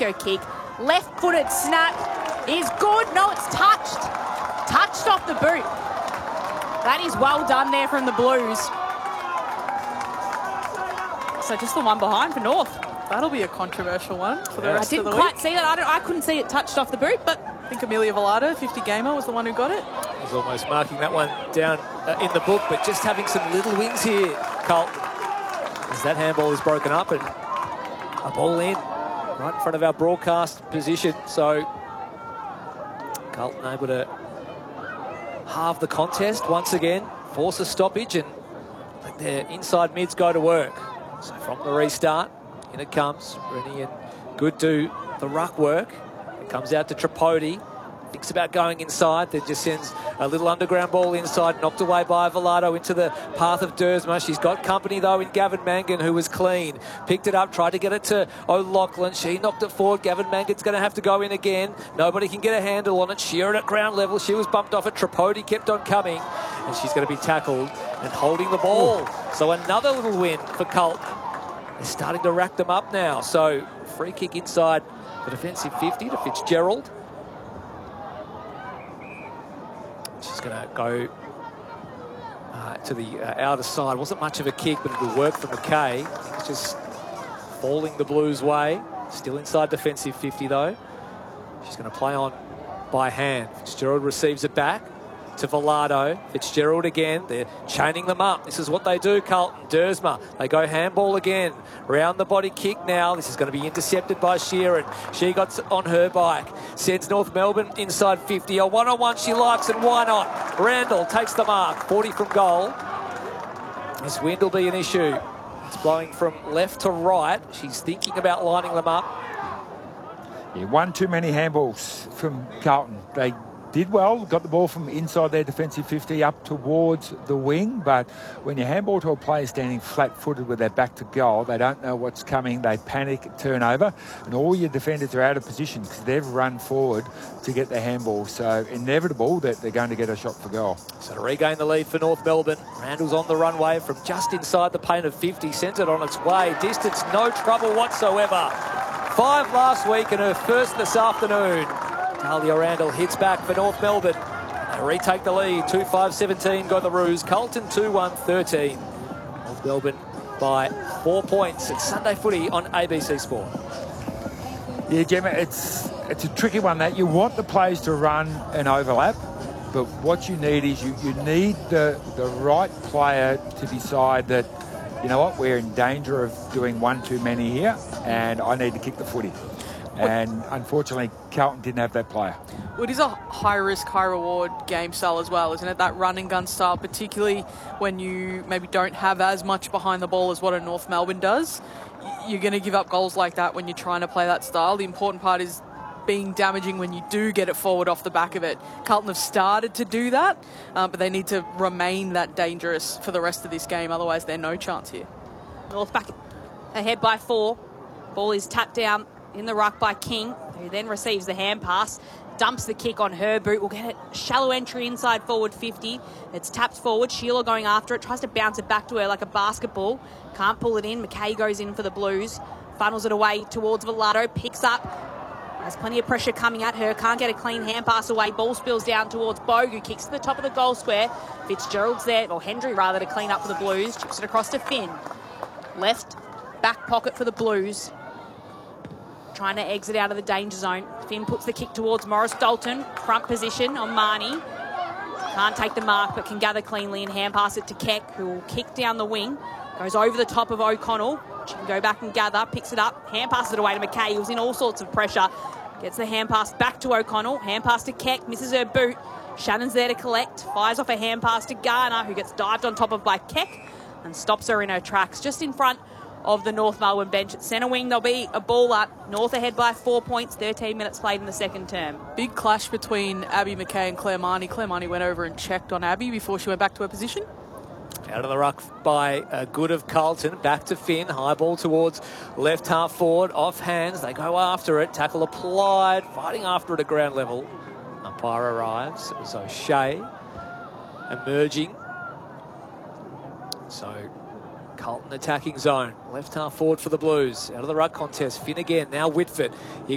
Disco kick. Left-footed snap is good. No, it's touched. Touched off the boot. That is well done there from the Blues. So just the one behind for North. That'll be a controversial one for the rest of the week. I didn't quite see that. I couldn't see it touched off the boot, but I think Amelia Velado, 50 gamer, was the one who got it. He's almost marking that one down in the book, but just having some little wins here, Carlton. As that handball is broken up and a ball in right in front of our broadcast position. So Carlton able to halve the contest once again, force a stoppage, and let their inside mids go to work. So from the restart, in it comes. Rennie and Good do the ruck work. It comes out to Tripodi. Thinks about going inside, then just sends a little underground ball inside, knocked away by Velado into the path of Dersma. She's got company, though, in Gavin Mangan, who was clean. Picked it up, tried to get it to O'Loughlin. She knocked it forward. Gavin Mangan's going to have to go in again. Nobody can get a handle on it. Shearer at ground level. She was bumped off it. Tripodi kept on coming, and she's going to be tackled and holding the ball. So another little win for Carlton. They're starting to rack them up now. So free kick inside the defensive 50 to Fitzgerald. She's going to go to the outer side. Wasn't much of a kick, but it'll work for McKay. It's just falling the Blues' way. Still inside defensive 50, though. She's going to play on by hand. Fitzgerald receives it back to Velado. Fitzgerald again. They're chaining them up. This is what they do, Carlton. Dersma. They go handball again. Round the body kick now. This is going to be intercepted by Sheeran. She got on her bike. Sends North Melbourne inside 50. A one-on-one she likes, and why not? Randall takes the mark. 40 from goal. This wind will be an issue. It's blowing from left to right. She's thinking about lining them up. Yeah, one too many handballs from Carlton. They did well, got the ball from inside their defensive 50 up towards the wing, but when you handball to a player standing flat-footed with their back to goal, they don't know what's coming, they panic, turnover, and all your defenders are out of position because they've run forward to get the handball, so inevitable that they're going to get a shot for goal. So to regain the lead for North Melbourne, Randall's on the runway from just inside the paint of 50, sent it on its way, distance no trouble whatsoever. 5 last week and her first this afternoon. Talia Randall hits back for North Melbourne. They retake the lead. 2-5-17 got the Roos. Carlton 2-1-13. North Melbourne by 4 points. It's Sunday footy on ABC Sport. Yeah, Gemma, it's a tricky one that you want the players to run and overlap, but what you need is you need the right player to decide that, you know what, we're in danger of doing one too many here and I need to kick the footy. And unfortunately, Carlton didn't have that player. Well, it is a high-risk, high-reward game style as well, isn't it? That run-and-gun style, particularly when you maybe don't have as much behind the ball as what a North Melbourne does. You're going to give up goals like that when you're trying to play that style. The important part is being damaging when you do get it forward off the back of it. Carlton have started to do that, but they need to remain that dangerous for the rest of this game. Otherwise, they're no chance here. North back ahead by 4. Ball is tapped down in the ruck by King, who then receives the hand pass, dumps the kick on her boot. We'll get it. Shallow entry inside forward 50. It's tapped forward. Sheila going after it. Tries to bounce it back to her like a basketball. Can't pull it in. McKay goes in for the Blues. Funnels it away towards Velado. Picks up. Has plenty of pressure coming at her. Can't get a clean hand pass away. Ball spills down towards Bogue, who kicks to the top of the goal square. Fitzgerald's there, or Hendry rather, to clean up for the Blues. Chips it across to Finn. Left back pocket for the Blues. Trying to exit out of the danger zone. Finn puts the kick towards Morris Dalton. Front position on Marnie. Can't take the mark, but can gather cleanly and hand pass it to Keck, who will kick down the wing. Goes over the top of O'Connell. She can go back and gather. Picks it up. Hand passes it away to McKay, who's in all sorts of pressure. Gets the hand pass back to O'Connell. Hand pass to Keck. Misses her boot. Shannon's there to collect. Fires off a hand pass to Garner, who gets dived on top of by Keck and stops her in her tracks. Just in front of the North Melbourne bench. At centre wing, there'll be a ball up. North ahead by 4 points, 13 minutes played in the second term. Big clash between Abby McKay and Claire Marnie. Claire Marnie went over and checked on Abby before she went back to her position. Out of the ruck by Good of Carlton. Back to Finn. High ball towards left half forward. Off hands. They go after it. Tackle applied. Fighting after it at ground level. Umpire arrives. It was O'Shea emerging. So Carlton attacking zone. Left half forward for the Blues. Out of the ruck contest. Finn again. Now Whitford.